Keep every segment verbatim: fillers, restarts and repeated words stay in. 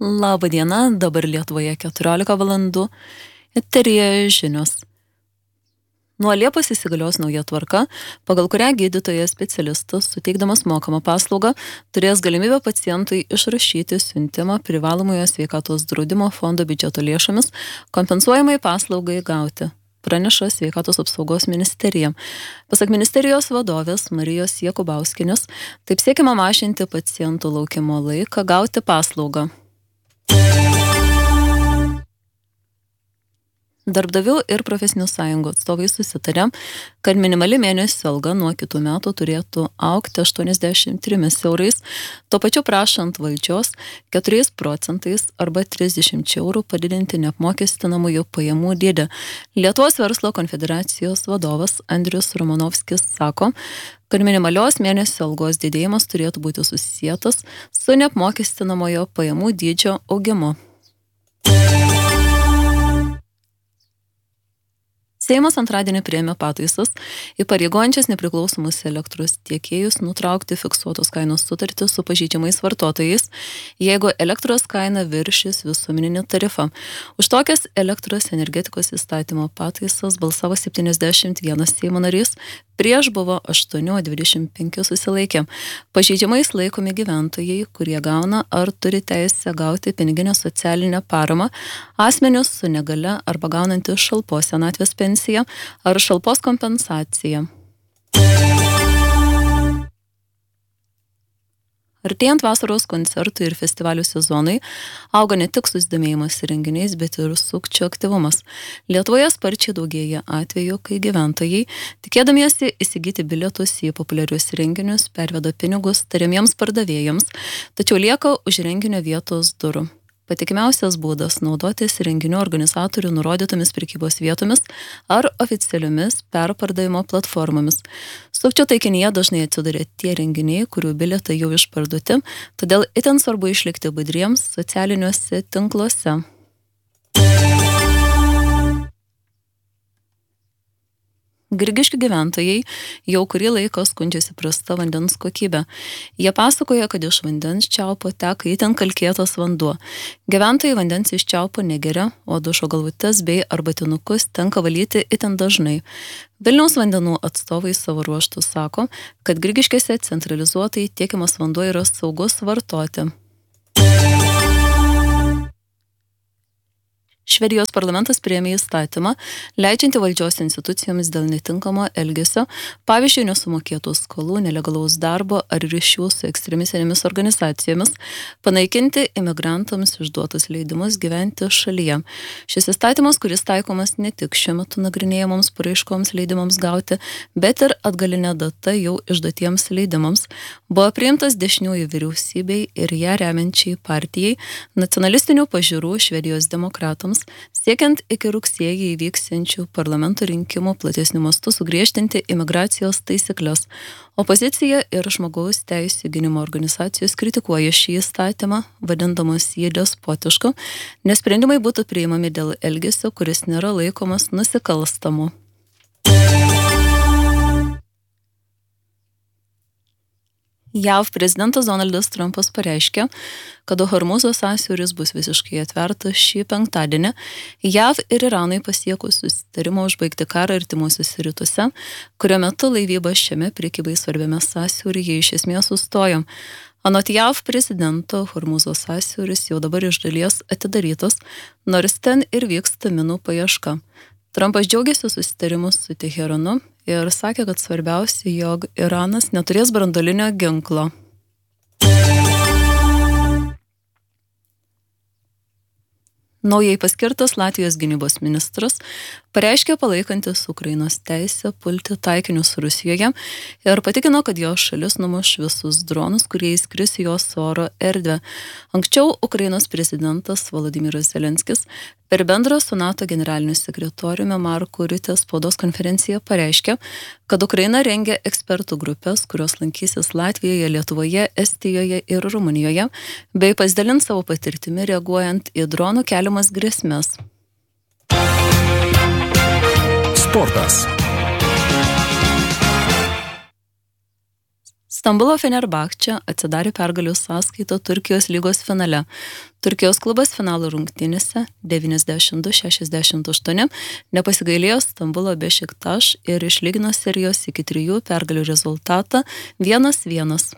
Labą dieną, dabar Lietuvoje keturiolika valandų. Eteryje žinios. Nuo Liepos įsigalios nauja tvarka, pagal kurią gydytojas specialistas, suteikdamas mokamą paslaugą, turės galimybę pacientui išrašyti siuntimą privalomojo sveikatos draudimo fondo biudžeto lėšomis kompensuojamai paslaugai gauti, praneša Sveikatos apsaugos ministerija. Pasak ministerijos vadovės Marijos Jakubauskienės, taip siekiama mažinti pacientų laukimo laiką gauti paslaugą. Darbdavių ir profesinių sąjungų atstovai susitarė, kad minimali mėnesio alga nuo kitų metų turėtų augti aštuoniasdešimt trimis eurais, tuo pačiu prašant valdžios keturiais procentais arba trisdešimt eurų padidinti neapmokestinamųjų pajamų dydį. Lietuvos verslo konfederacijos vadovas Andrius Romanovskis sako, kad minimalios mėnesio algos didėjimas turėtų būti susietas su neapmokestinamojo pajamų dydžio augimu. Seimas antradienį priėmė pataisas, įpareigojančias nepriklausomus elektros tiekėjus nutraukti fiksuotos kainos sutartį su pažeidžiamais vartotojais, jeigu elektros kaina viršys visuomeninį tarifą. Už tokias elektros energetikos įstatymo pataisas balsavo septyniasdešimt vienas Seimo narys, prieš buvo aštuoni, o dvidešimt penki susilaikė. Pažeidžiamais laikomi gyventojai, kurie gauna ar turi teisę gauti piniginę socialinę paramą, asmenius su negalia arba gaunantys šalpos senatvės pensiją ar šalpos kompensaciją. Artėjant vasaros koncertų ir festivalių sezonai, auga ne tik susidomėjimas renginiais, bet ir sukčių aktyvumas. Lietuvoje sparčiai daugėja atvejų, kai gyventojai, tikėdamiesi įsigyti bilietus į populiarius renginius, perveda pinigus tariamiems pardavėjams, tačiau lieka už renginio vietos durų. Patikimiausias būdas naudotis renginių organizatorių nurodytomis prekybos vietomis ar oficialiomis perpardavimo platformomis. Sukčių taikinyje dažnai atsiduria tie renginiai, kurių bilietai jau išparduoti, todėl itin svarbu išlikti budriems socialiniuose tinkluose. Grigiškių gyventojai jau kurį laiką skundžiasi prasta vandens kokybė. Jie pasakoja, kad iš vandens čiaupo teka itin kalkėtas vanduo. Gyventojai vandens iš čiaupo negeria, o dušo galvutes bei arbatinukus tenka valyti itin dažnai. Vilniaus vandenų atstovai savo ruožtu sako, kad Grigiškėse centralizuotai tiekiamas vanduo yra saugus vartoti. Švedijos parlamentas priėmė įstatymą, leidžiantį valdžios institucijoms dėl netinkamo elgesio, pavyzdžiui, nesumokėtų skolų, nelegalaus darbo ar ryšių su ekstremistinėmis organizacijomis, panaikinti imigrantams išduotus leidimus gyventi šalyje. Šis įstatymas, kuris taikomas ne tik šiuo metu nagrinėjamoms paraiškoms leidimams gauti, bet ir atgalinė data jau išduotiems leidimams, buvo priimtas dešiniųjų vyriausybei ir ją remiančiai partijai, nacionalistinių pažiūrų Švedijos demokratams, siekiant iki rugsėjį įvyksiančių parlamento rinkimų platesnių mastų sugriežtinti imigracijos taisyklės. Opozicija ir žmogaus teisių gynimo organizacijos kritikuoja šį įstatymą, vadindamos jį despotišku, nes sprendimai būtų priimami dėl elgesio, kuris nėra laikomas nusikalstamu. J A V prezidentas Donaldas Trumpas pareiškė, kad Hormūzo sąsiauris bus visiškai atvertas šį penktadienį. J A V ir Iranui pasiekus susitarimo užbaigti karą artimuosiuose rytuose, kurio metu laivyba šiame prekybai svarbiame sąsiauryje iš esmės sustojo. Anot J A V prezidento, Hormūzo sąsiauris jau dabar iš dalies atidarytas, nors ten ir vyksta minų paieška. Trumpas džiaugiasi susitarimus su Teheranu ir sakė, kad svarbiausia, jog Iranas neturės branduolinio ginklo. Naujai paskirtas Latvijos gynybos ministras pareiškė palaikantis Ukrainos teisę pulti taikinius Rusijoje ir patikino, kad jo šalis numuš visus dronus, kurie įskris į jos oro erdvę. Anksčiau Ukrainos prezidentas Volodymyras Zelenskis per bendrą su NATO generaliniu sekretoriumi Marku Riute spaudos konferenciją pareiškė, kad Ukraina rengia ekspertų grupės, kurios lankysis Latvijoje, Lietuvoje, Estijoje ir Rumunijoje, bei pasidalins savo patirtimi reaguojant į dronų keliamas grėsmes. Sportas. Stambulo Fenerbahče atsidarė pergalių sąskaitą Turkijos lygos finale. Turkijos klubas finalo rungtynėse devyniasdešimt du šešiasdešimt aštuoni nepasigailėjo Stambulo Bešiktaš ir išlygino serijos iki trijų pergalių rezultatą vienas vienas.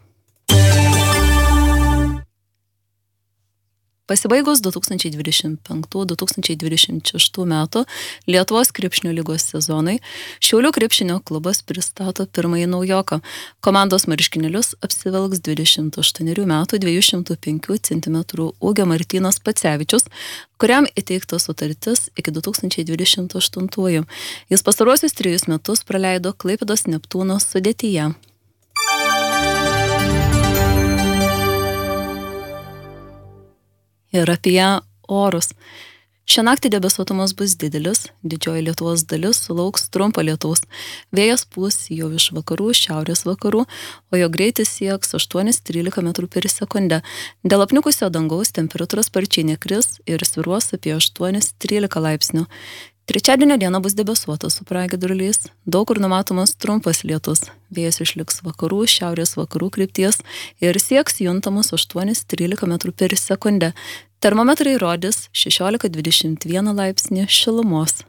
Pasibaigus du tūkstančiai dvidešimt penktų du tūkstančiai dvidešimt šeštų metų Lietuvos krepšinio lygos sezonai, Šiaulių krepšinio klubas pristato pirmąjį naujoką. Komandos marškinėlius apsivelks dvidešimt aštuonerių metų dviejų šimtų penkių centimetrų ūgio Martynas Pacevičius, kuriam įteikta sutartis iki du tūkstančiai dvidešimt aštuntųjų. Jis pastaruosius trejus metus praleido Klaipėdos Neptūno sudėtyje. Ir apie orus. Šią naktį debesuotumas bus didelis, didžioji Lietuvos dalis sulauks trumpo lietaus. Vėjas pūs jau iš vakarų, šiaurės vakarų, o jo greitis sieks aštuoni trylika metrų per sekundę. Dėl apniukusio dangaus temperatūra sparčiai nekris ir svyruos apie aštuoni trylika laipsnių. Trečiadienio diena bus debesuota su pragiedruliais, daug kur numatomas trumpas lietus. Vėjas išliks vakarų, šiaurės vakarų krypties ir sieks juntamus aštuoni trylika metrų per sekundę. Termometrai rodys šešiolika dvidešimt vieną laipsnį šilumos.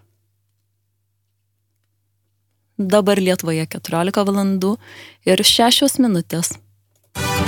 Dabar Lietuvoje keturiolika valandų ir šešios minutės.